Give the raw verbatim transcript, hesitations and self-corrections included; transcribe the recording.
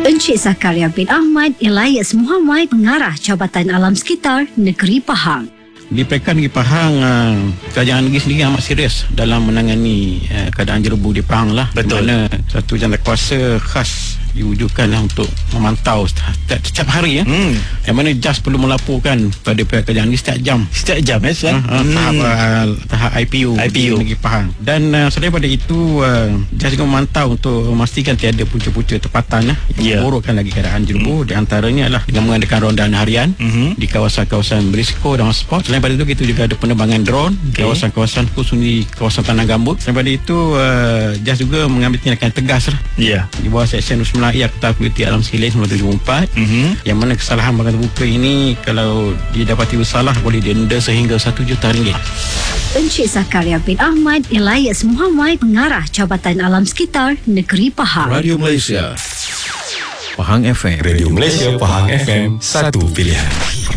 Encik Zakaria bin Ahmad Elias Muhammad, Pengarah Jabatan Alam Sekitar Negeri Pahang. Di Pekan Negeri Pahang, uh, kerajaan negeri sendiri amat serius dalam menangani uh, keadaan jerebu di Pahang lah. Betul. Di mana satu jawatan khas diwujudkan lah untuk memantau setiap, setiap hari ya. Hmm. Yang mana J A S perlu melaporkan pada pihak kerajaan negeri setiap jam. Setiap jam ya, Tuan? Uh, uh, hmm. tahap, uh, tahap I P U, I P U. di Negeri Pahang. Dan uh, selain daripada itu, uh, J A S juga memantau untuk memastikan tiada punca-punca tempatan uh, yang yeah. memburukkan lagi keadaan jerebu. Hmm. Di antaranya adalah dengan mengadakan rondaan harian hmm. di kawasan-kawasan berisiko dan hotspot. Selain daripada itu, kita juga ada penerbangan drone okay. kawasan-kawasan khusus di kawasan tanah gambut. Selain daripada itu, uh, J A S juga mengambil tindakan tegas lah. Yeah. Di bawah Seksyen sembilan Akta Kualiti Alam Sekitar seribu sembilan ratus tujuh puluh empat, mm-hmm. yang mana kesalahan bagan terbuka ini kalau didapati bersalah boleh denda sehingga satu juta ringgit. Encik Zakaria bin Ahmad Elias Muhammad, Pengarah Jabatan Alam Sekitar Negeri Pahang. Radio Malaysia Pahang F M. Radio Malaysia Pahang F M, satu pilihan.